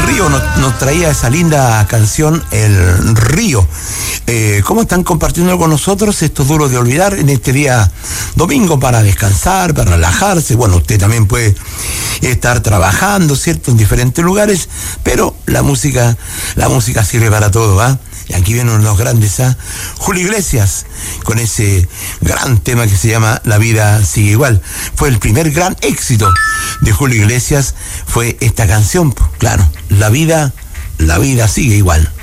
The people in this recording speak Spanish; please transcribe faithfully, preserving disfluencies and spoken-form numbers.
Río nos, nos traía esa linda canción, El Río. Eh, ¿Cómo están compartiendo con nosotros estos duros de olvidar en este día domingo para descansar, para relajarse? Bueno, usted también puede estar trabajando, ¿cierto?, en diferentes lugares, pero la música, la música sirve para todo, ¿ah? ¿eh? Y aquí vienen los grandes, ¿ah? ¿eh? Julio Iglesias, con ese gran tema que se llama La vida sigue igual. Fue el primer gran éxito de Julio Iglesias, fue esta canción, claro, La vida, la vida sigue igual.